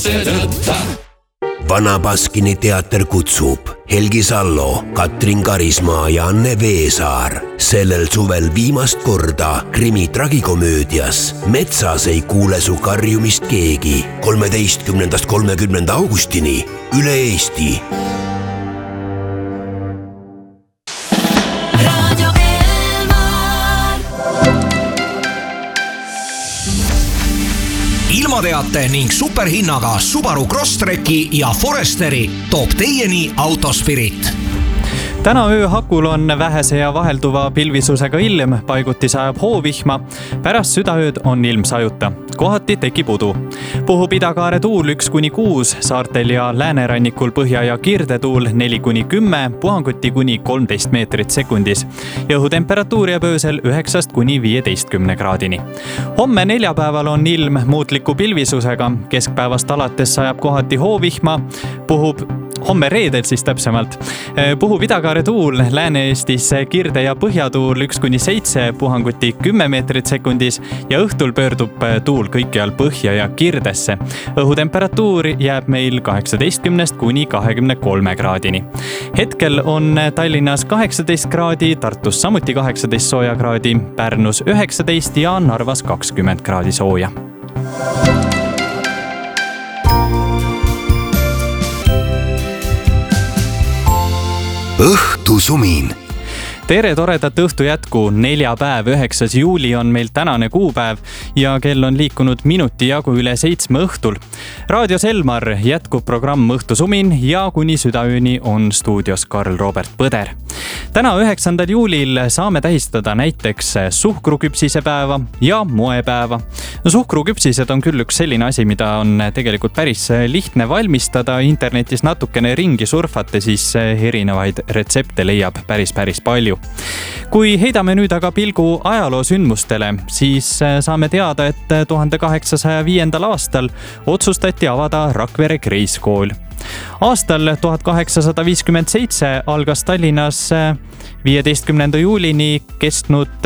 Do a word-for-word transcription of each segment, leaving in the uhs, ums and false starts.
Sõdutta. Vana Baskini teater kutsub Helgi Sallo, Katrin Karismaa ja Anne Veesaar sellel suvel viimast korda krimi tragikomöödias Metsas ei kuule su karjumist keegi kolmeteistkümnendast kolmekümnenda augustini üle Eesti. Ilmateate ning superhinnaga Subaru Crosstreki ja Foresteri toob teieni Autospirit. Täna öö hakul on vähese ja vahelduva pilvisusega ilm, paiguti sajab hoovihma, pärast südaööd on ilm sajuta. Kohati tekib udu. Puhub idakaare tuul üks kuni kuus, saartel ja läänerannikul põhja- ja kirdetuul neli kuni kümme, puhanguti kuni kolmteist meetrit sekundis. Ja õhutemperatuur jääb öösel üheksast kuni viieteistkümne kraadini. Homme neljapäeval on ilm muutliku pilvisusega, keskpäevast alates sajab kohati hoovihma, puhub Homme reedel siis täpsemalt. Puhub idakaare tuul, Lääne-Eestis kirde- ja põhjatuul üks kuni seitse, puhanguti kümme meetrit sekundis ja õhtul pöördub tuul kõikjal põhja ja kirdesse. Õhutemperatuur jääb meil kaheksateistkümnest kuni kahekümne kolme kraadini. Hetkel on Tallinnas kaheksateist kraadi, Tartus samuti kaheksateist sooja kraadi, Pärnus üheksateist ja Narvas kakskümmend kraadi sooja. Õhtusumin. Tere toredat õhtu jätku, neljapäev, üheksas juuli on meil tänane kuupäev ja kell on liikunud minuti jagu üle seitsme õhtul. Raadios Elmar jätkub programm Õhtusumin ja kuni südaööni on stuudios Karl Robert Põder. Täna üheksandal juulil saame tähistada näiteks suhkruküpsise päeva ja moepäeva. No, suhkruküpsised on küll üks selline asi, mida on tegelikult päris lihtne valmistada. Internetis natukene ringi surfate, siis erinevaid retsepte leiab päris päris palju. Kui heidame nüüd aga pilgu ajaloo sündmustele, siis saame teada, et tuhande kaheksasaja viiendal aastal otsustati avada Rakvere Kreiskool. Aastal tuhat kaheksasada viiskümmend seitse algas Tallinnas viieteistkümnenda juulini kestnud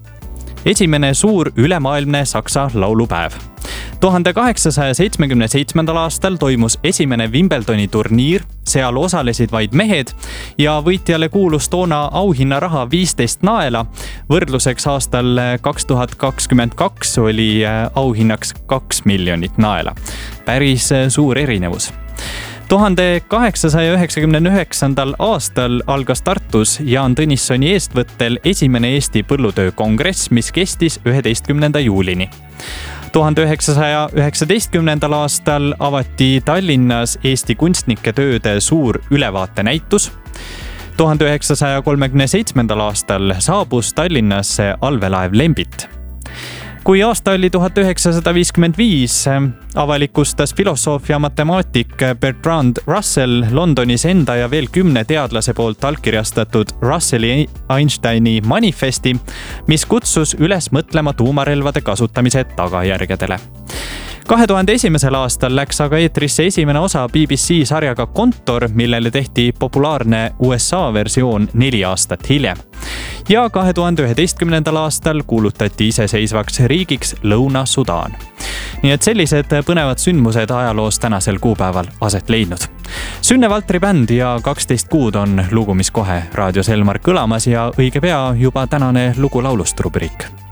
esimene suur ülemaailmne saksa laulupäev. tuhande kaheksasaja seitsmekümne seitsmendal aastal toimus esimene Wimbledoni turniir, seal osalesid vaid mehed ja võitjale kuulus toona auhinnaraha viisteist naela. Võrdluseks aastal kaks tuhat kakskümmend kaks oli auhinnaks kaks miljonit naela. Päris suur erinevus. tuhande kaheksasaja üheksakümne üheksandal aastal algas Tartus Jaan Tõnissoni eestvõttel esimene Eesti põllutöökongress, mis kestis üheteistkümnenda juulini. tuhande üheksasaja üheksateistkümnendal aastal avati Tallinnas Eesti kunstnike tööde suur ülevaatenäitus. tuhande üheksasaja kolmekümne seitsmendal aastal saabus Tallinnasse allveelaev Lembit. Kui aasta oli tuhat üheksasada viiskümmend viis, avalikustas filosoofia matemaatik Bertrand Russell Londonis enda ja veel kümne teadlase poolt allkirjastatud Russelli Einsteini manifesti, mis kutsus üles mõtlema tuumarelvade kasutamise tagajärgedele. kahe tuhande esimesel aastal läks aga eetrisse esimene osa B B C sarjaga Kontor, millele tehti populaarne U S A versioon neli aastat hiljem. Ja kahe tuhande üheteistkümnendal aastal kuulutati iseseisvaks riigiks Lõuna-Sudaan. Nii et sellised põnevad sündmused ajaloos tänasel kuupäeval aset leidnud. Sünne Valtri bänd ja kaksteist kuud on lugu, mis kohe Raadios Elmar kõlamas ja õige pea juba tänane lugu laulust rubriik.